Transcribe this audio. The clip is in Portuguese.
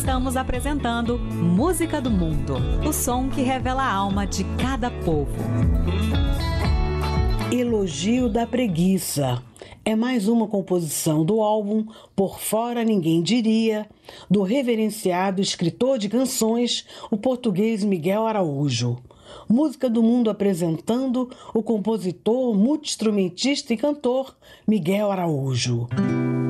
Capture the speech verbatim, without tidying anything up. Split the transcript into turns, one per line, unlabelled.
Estamos apresentando Música do Mundo, o som que revela a alma de cada povo.
Elogio da Preguiça é mais uma composição do álbum Por Fora Ninguém Diria, do reverenciado escritor de canções, o português Miguel Araújo. Música do Mundo apresentando o compositor, multi-instrumentista e cantor Miguel Araújo.